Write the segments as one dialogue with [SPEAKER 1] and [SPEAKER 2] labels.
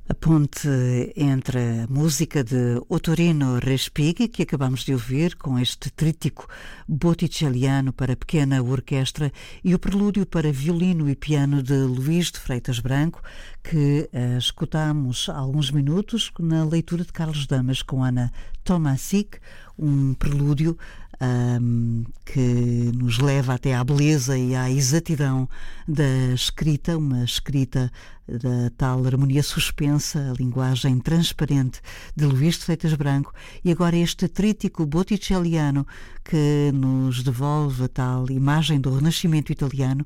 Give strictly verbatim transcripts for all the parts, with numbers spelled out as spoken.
[SPEAKER 1] A ponte entre a música de Ottorino Respighi, que acabamos de ouvir, com este trítico botticelliano para pequena orquestra, e o prelúdio para violino e piano de Luís de Freitas Branco, que uh, escutamos há alguns minutos na leitura de Carlos Damas com Ana Tomásic, um prelúdio Um, que nos leva até à beleza e à exatidão da escrita, uma escrita da tal harmonia suspensa, a linguagem transparente de Luís de Freitas Branco, e agora este trítico botticelliano que nos devolve a tal imagem do Renascimento italiano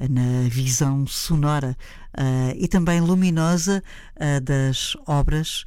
[SPEAKER 1] na visão sonora uh, e também luminosa uh, das obras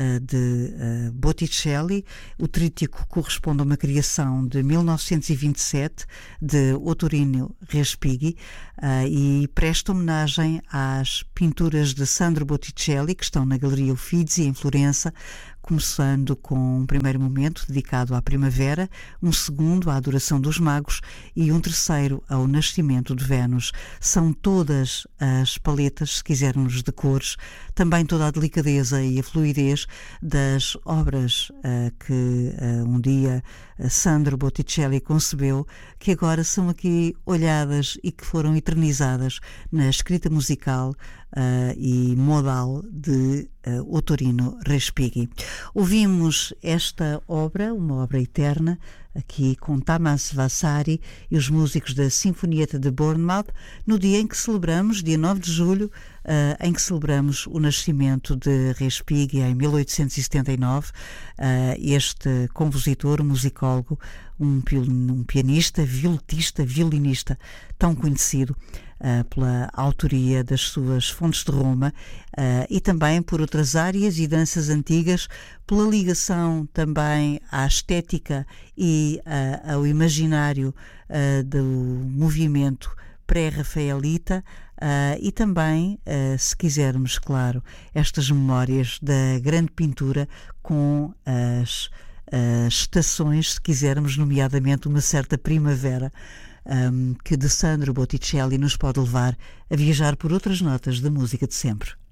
[SPEAKER 1] de uh, Botticelli. O trítico corresponde a uma criação de mil novecentos e vinte e sete de Ottorino Respighi uh, e presta homenagem às pinturas de Sandro Botticelli, que estão na Galeria Uffizi, em Florença, começando com um primeiro momento dedicado à primavera, um segundo à adoração dos magos e um terceiro ao nascimento de Vênus. São todas as paletas, se quisermos, de cores, também toda a delicadeza e a fluidez das obras uh, que uh, um dia uh, Sandro Botticelli concebeu, que agora são aqui olhadas e que foram eternizadas na escrita musical Uh, e modal de uh, Ottorino Respighi. Ouvimos esta obra, uma obra eterna, aqui com Tamas Vasari e os músicos da Sinfonietta de Bournemouth, no dia em que celebramos, dia nove de julho, uh, em que celebramos o nascimento de Respighi em mil oitocentos e setenta e nove. Uh, este compositor, musicólogo, um, um pianista, violetista, violinista tão conhecido Uh, pela autoria das suas Fontes de Roma uh, e também por outras áreas e danças antigas, pela ligação também à estética e uh, ao imaginário uh, do movimento pré-rafaelita uh, e também, uh, se quisermos, claro, estas memórias da grande pintura com as, as estações, se quisermos, nomeadamente uma certa primavera, Um, que de Sandro Botticelli nos pode levar a viajar por outras notas da música de sempre.